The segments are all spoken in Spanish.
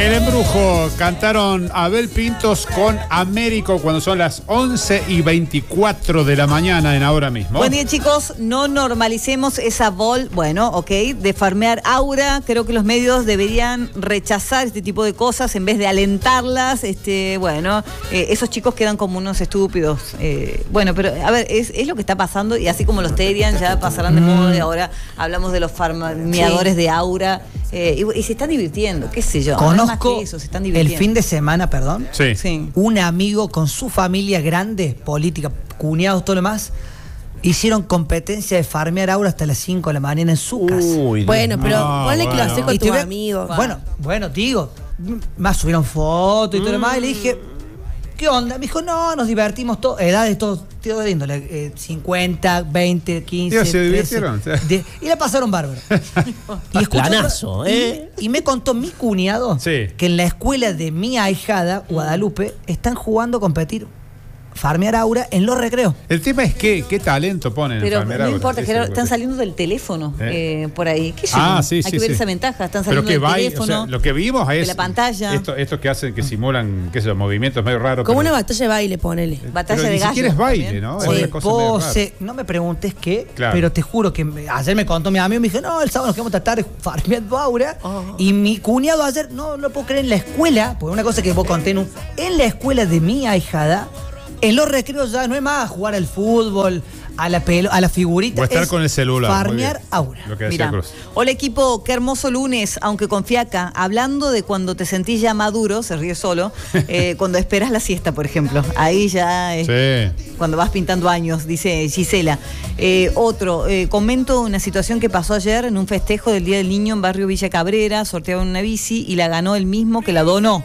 El embrujo cantaron Abel Pintos con Américo cuando son las 11:24 de la mañana en ahora mismo. Buen día, chicos. No normalicemos esa de farmear aura. Creo que los medios deberían rechazar este tipo de cosas en vez de alentarlas. Esos chicos quedan como unos estúpidos. Pero a ver, es lo que está pasando y así como los Terian ya pasarán de moda y ahora hablamos de los farmeadores de aura. Y se están divirtiendo, qué sé yo. Conozco eso, se están divirtiendo. el fin de semana, Sí. un amigo con su familia grande, política, cuñados, todo lo demás, hicieron competencia de farmear aura hasta las 5 de la mañana en su casa. Bueno, pero ponle que lo haces con tus amigos. Bueno, digo, más subieron fotos y todo lo demás, y le dije, ¿qué onda? Me dijo, no, nos divertimos todos, edades todos de índole, 50, 20, 15, se divirtieron. 13, y la pasaron bárbaro. Y planazo, y me contó mi cuñado que en la escuela de mi ahijada, Guadalupe, están jugando a competir farmear aura en los recreos. El tema es qué talento ponen pero en farmear aura. No importa, Gerardo, están saliendo del teléfono por ahí. ¿Qué hay que ver esa ventaja. Están saliendo del teléfono, lo que vimos es de la pantalla. Estos que hacen, que simulan, movimientos medio raros. Como una batalla de baile, ponele. Batalla de gallos. Ni siquiera es baile, ¿no? Sí, es pose. No me preguntes qué, claro. Pero te juro que ayer me contó mi amigo, me dijo, no, el sábado nos quedamos esta tarde farmeando aura. Y mi cuñado ayer, no lo puedo creer, en la escuela, porque una cosa que vos conté en la escuela de mi ahijada, en los recreos ya no es más jugar al fútbol, a la figurita. O estar con el celular. Farmear aura. Lo que decía Cruz. Hola, equipo, qué hermoso lunes, aunque con fiaca. Hablando de cuando te sentís ya maduro, se ríe solo, cuando esperas la siesta, por ejemplo. Ahí ya cuando vas pintando años, dice Gisela. Comento una situación que pasó ayer en un festejo del Día del Niño en barrio Villa Cabrera. Sorteaban una bici y la ganó el mismo que la donó.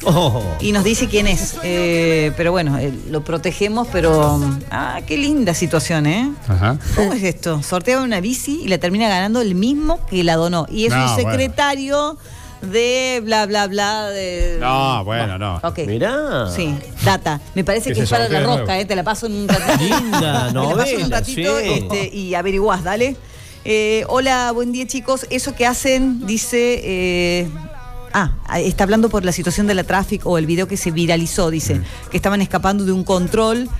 Y nos dice quién es, pero bueno, lo protegemos, pero qué linda situación, Ajá. ¿Cómo es esto? Sortea una bici y la termina ganando el mismo que la donó y es un secretario de bla bla bla de... No. Okay. Mirá. Sí, data. Me parece que es para la rosca, te la paso en un ratito. Linda novela. Te la paso en un ratito y averiguás, dale. Hola, buen día, chicos. Eso que hacen, dice... está hablando por la situación de la tráfico o el video que se viralizó, dice, que estaban escapando de un control.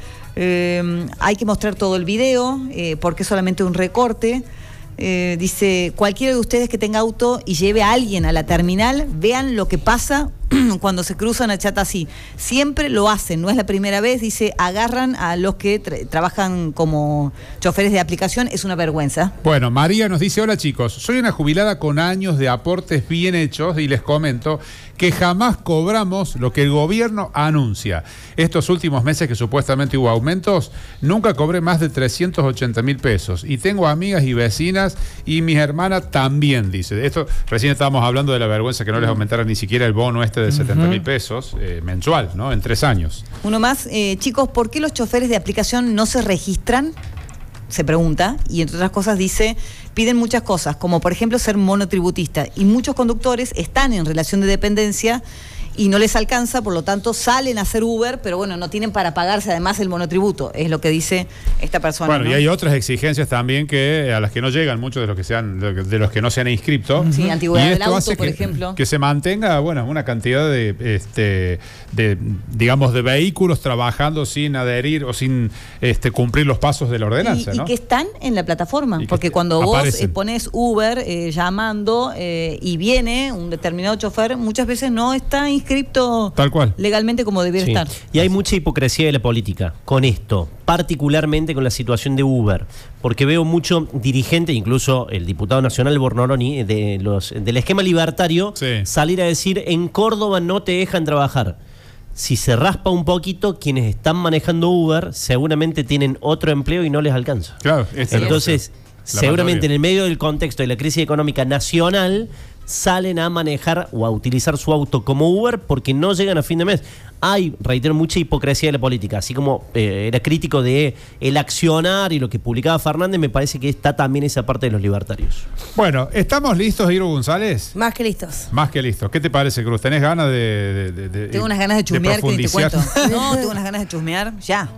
Hay que mostrar todo el video, porque es solamente un recorte. Dice, cualquiera de ustedes que tenga auto y lleve a alguien a la terminal, vean lo que pasa cuando se cruza una chata así. Siempre lo hacen, no es la primera vez. Dice, agarran a los que trabajan como choferes de aplicación, es una vergüenza. Bueno, María nos dice, hola chicos, soy una jubilada con años de aportes bien hechos y les comento que jamás cobramos lo que el gobierno anuncia. Estos últimos meses que supuestamente hubo aumentos, nunca cobré más de 380.000 pesos. Y tengo amigas y vecinas y mis hermanas también, dice. Esto recién estábamos hablando de la vergüenza que no les aumentara ni siquiera el bono de 70.000 pesos mensual, ¿no? En 3 años. Uno más, chicos, ¿por qué los choferes de aplicación no se registran? Se pregunta, y entre otras cosas dice, piden muchas cosas, como por ejemplo ser monotributista, y muchos conductores están en relación de dependencia y no les alcanza, por lo tanto salen a hacer Uber, pero bueno, no tienen para pagarse además el monotributo, es lo que dice esta persona. Bueno, ¿no? Y hay otras exigencias también que a las que no llegan muchos de los que no se han inscrito. Sí, antigüedad del auto, por ejemplo. Que se mantenga, una cantidad de digamos, de vehículos trabajando sin adherir o sin cumplir los pasos de la ordenanza, ¿no? Y que están en la plataforma, porque cuando aparecen. Vos pones Uber llamando y viene un determinado chofer, muchas veces no está inscrito tal cual legalmente como debiera estar. Y hay mucha hipocresía de la política con esto, particularmente con la situación de Uber, porque veo mucho dirigente, incluso el diputado nacional Bornoroni del esquema libertario, salir a decir, en Córdoba no te dejan trabajar. Si se raspa un poquito, quienes están manejando Uber seguramente tienen otro empleo y no les alcanza. Claro, entonces seguramente en el medio del contexto de la crisis económica nacional salen a manejar o a utilizar su auto como Uber porque no llegan a fin de mes. Hay, reitero, mucha hipocresía de la política. Así como era crítico de el accionar y lo que publicaba Fernández, me parece que está también esa parte de los libertarios. Bueno, ¿estamos listos, Iro González? Más que listos. Más que listos. ¿Qué te parece, Cruz? ¿Tenés ganas Tengo unas ganas de chusmear que ni te cuento. No, tengo unas ganas de chusmear ya.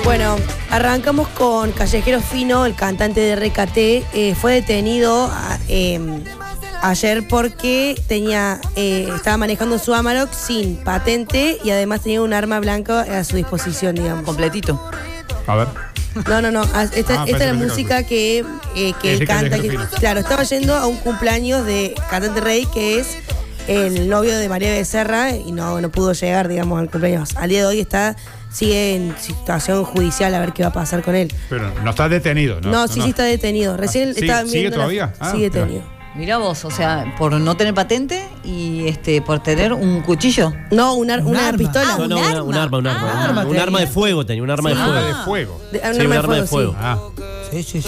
Bueno, arrancamos con Callejero Fino, el cantante de RKT. Fue detenido ayer porque estaba manejando su Amarok sin patente y además tenía un arma blanca a su disposición, digamos. Completito. A ver. No. Esta es la música que él canta. Claro, estaba yendo a un cumpleaños de Cantante Rey, que es el novio de María Becerra, y no pudo llegar, digamos, al cumpleaños. Al día de hoy sigue en situación judicial a ver qué va a pasar con él. Pero no está detenido, ¿no? No, sí está detenido. Recién estaba ¿Sigue viendo todavía? Sigue detenido. Mirá vos, o sea, por no tener patente y por tener un cuchillo. No, una pistola. Un arma de fuego tenía, un arma de fuego. De fuego. Un arma de fuego. Sí.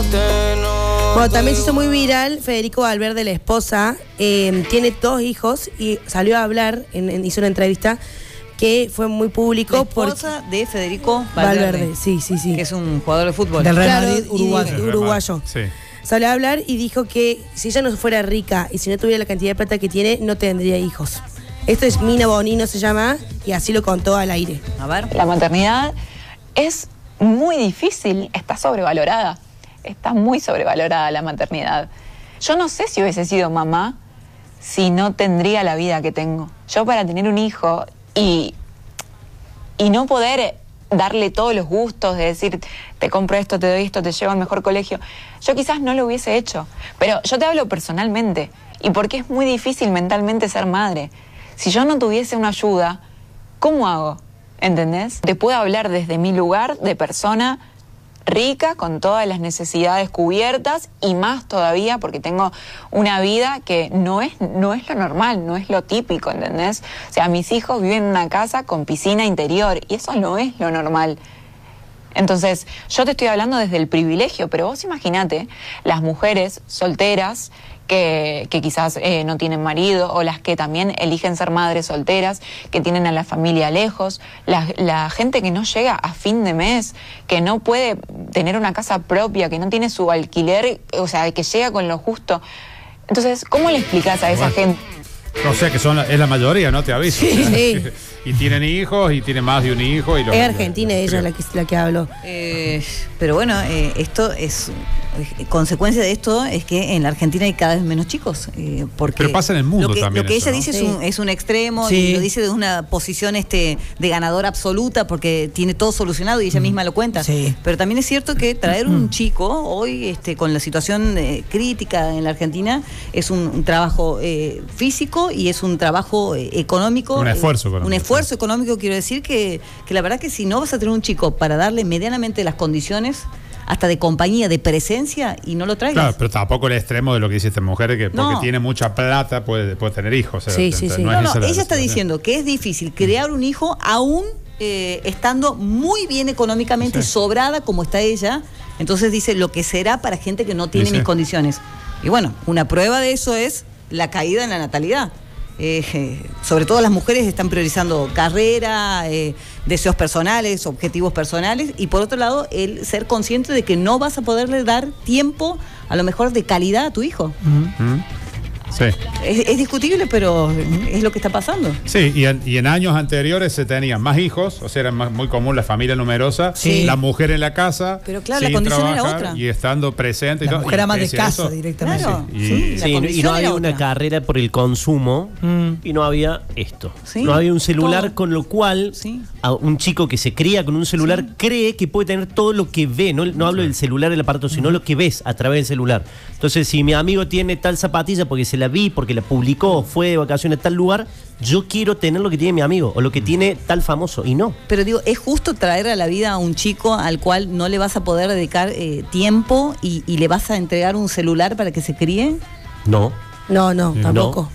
Bueno, también se hizo muy viral Federico Valverde, la esposa. Tiene 2 hijos y salió a hablar, hizo una entrevista que fue muy público. La esposa de Federico Valverde. Sí. Que es un jugador de fútbol. Del Real Claro, Madrid uruguayo. Sí. Salió a hablar y dijo que si ella no fuera rica y si no tuviera la cantidad de plata que tiene, no tendría hijos. Esto es Mina Bonino, se llama, y así lo contó al aire. A ver. La maternidad es muy difícil, está sobrevalorada. Está muy sobrevalorada la maternidad. Yo no sé si hubiese sido mamá si no tendría la vida que tengo. Yo para tener un hijo y no poder darle todos los gustos de decir, te compro esto, te doy esto, te llevo al mejor colegio, yo quizás no lo hubiese hecho. Pero yo te hablo personalmente, y porque es muy difícil mentalmente ser madre. Si yo no tuviese una ayuda, ¿cómo hago? ¿Entendés? Te puedo hablar desde mi lugar de persona rica, con todas las necesidades cubiertas y más todavía porque tengo una vida que no es lo normal, no es lo típico, ¿entendés? O sea, mis hijos viven en una casa con piscina interior y eso no es lo normal. Entonces, yo te estoy hablando desde el privilegio, pero vos imaginate las mujeres solteras que quizás no tienen marido, o las que también eligen ser madres solteras, que tienen a la familia lejos, la gente que no llega a fin de mes, que no puede tener una casa propia, que no tiene su alquiler, o sea, que llega con lo justo. Entonces, ¿cómo le explicás a esa gente? O sea que es la mayoría, ¿no? Te aviso. Sí. Y tienen hijos, y tienen más de un hijo. Es argentina ella la que habló. Pero bueno, esto es... Consecuencia de esto es que en la Argentina hay cada vez menos chicos. Pero pasa en el mundo también. Lo que eso, ella ¿no? dice es un extremo, y lo dice de una posición de ganadora absoluta porque tiene todo solucionado y ella misma lo cuenta. Sí. Pero también es cierto que traer un chico hoy, con la situación crítica en la Argentina, es un trabajo físico y es un trabajo económico. Un esfuerzo económico. Un esfuerzo económico, quiero decir que la verdad que si no vas a tener un chico para darle medianamente las condiciones hasta de compañía, de presencia, y no lo traigas. Claro, pero tampoco el extremo de lo que dice esta mujer, que porque tiene mucha plata puede tener hijos. O sea, Sí. Ella está diciendo que es difícil crear un hijo aún estando muy bien económicamente, sobrada como está ella. Entonces dice lo que será para gente que no tiene mis condiciones. Y bueno, una prueba de eso es la caída en la natalidad. Sobre todo las mujeres están priorizando carrera, deseos personales, objetivos personales, y por otro lado el ser consciente de que no vas a poderle dar tiempo a lo mejor de calidad a tu hijo. Sí. Es discutible, pero es lo que está pasando. Sí, y en años anteriores se tenían más hijos, o sea, era muy común la familia numerosa, la mujer en la casa, pero claro, la condición era otra. Y estando presente. La mujer ama de casa eso directamente. Claro, y no había una carrera por el consumo y no había esto. No había un celular, todo. Con lo cual a un chico que se cría con un celular cree que puede tener todo lo que ve. No hablo del celular, el aparato, sino lo que ves a través del celular. Entonces, si mi amigo tiene tal zapatilla porque se la vi, porque la publicó, fue de vacaciones a tal lugar, yo quiero tener lo que tiene mi amigo o lo que tiene tal famoso, y no. Pero digo, ¿es justo traer a la vida a un chico al cual no le vas a poder dedicar tiempo y le vas a entregar un celular para que se críe? No. No, tampoco.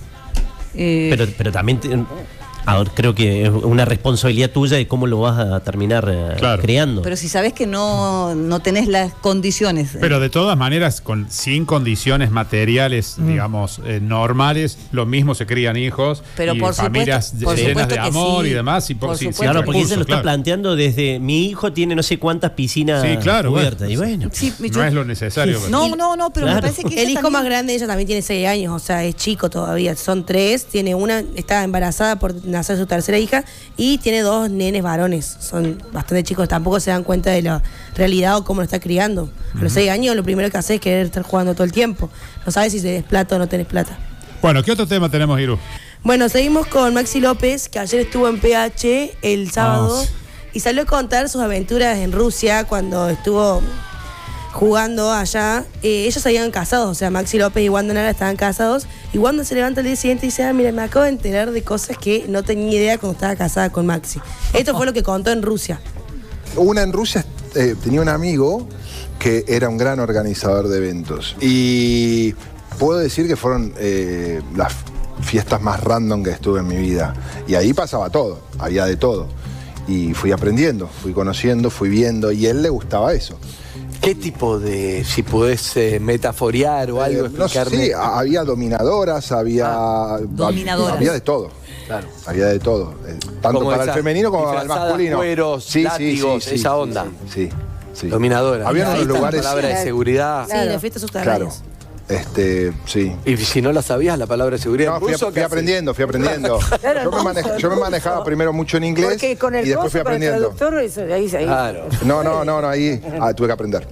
Pero también ahora creo que es una responsabilidad tuya de cómo lo vas a terminar creando. Pero si sabes que no tenés las condiciones. Pero de todas maneras, sin condiciones materiales, digamos, normales, lo mismo se crían hijos, pero y por familias supuesto, llenas de amor y demás. Claro, porque ella lo está planteando desde mi hijo tiene no sé cuántas piscinas cubiertas. Y bueno, no es lo necesario. No, pero me parece que el hijo más grande, ella también tiene 6 años, o sea, es chico todavía. Son 3, tiene una, está embarazada por nacer su tercera hija y tiene 2 nenes varones. Son bastante chicos, tampoco se dan cuenta de la realidad o cómo lo está criando. A los 6 años lo primero que hace es querer estar jugando todo el tiempo. No sabes si tenés plata o no tenés plata. Bueno, ¿qué otro tema tenemos, Iru? Bueno, seguimos con Maxi López, que ayer estuvo en PH el sábado y salió a contar sus aventuras en Rusia cuando estuvo jugando allá. Ellos se habían casado, o sea, Maxi López y Wanda Nara estaban casados, y Wanda se levanta el día siguiente y dice, mira, me acabo de enterar de cosas que no tenía idea cuando estaba casada con Maxi. Esto fue lo que contó en Rusia. Una en Rusia tenía un amigo que era un gran organizador de eventos, y puedo decir que fueron las fiestas más random que estuve en mi vida, y ahí pasaba todo, había de todo, y fui aprendiendo, fui conociendo, fui viendo, y a él le gustaba eso. ¿Qué tipo de, si podés metaforear o algo, explicarme? No, sí, había dominadoras, había de todo. Claro. Había de todo, tanto como para el femenino como para el masculino. Cueros, látigos, esa onda. Sí. Dominadora. Había unos lugares. Palabra de seguridad. Sí, de fiestas subterráneas. Sí. Y si no la sabías, la palabra de seguridad. No, fui aprendiendo. Yo me manejaba primero mucho en inglés y después fui aprendiendo. Claro. No, ahí tuve que aprender.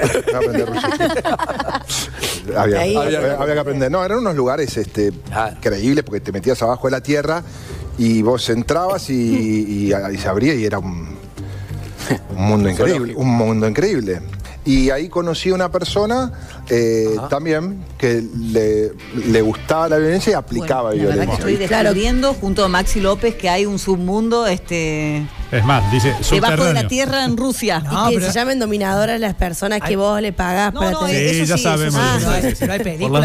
Había que aprender. No, eran unos lugares increíbles porque te metías abajo de la tierra y vos entrabas y se abría y era un mundo increíble. Un mundo increíble. Y ahí conocí a una persona también que le gustaba la violencia y aplicaba violencia. La verdad que estoy descubriendo junto a Maxi López que hay un submundo Es más, dice debajo de la tierra en Rusia. No, y que se llamen dominadoras las personas que vos le pagás para tener. Sí, ya sabemos. Pero hay películas.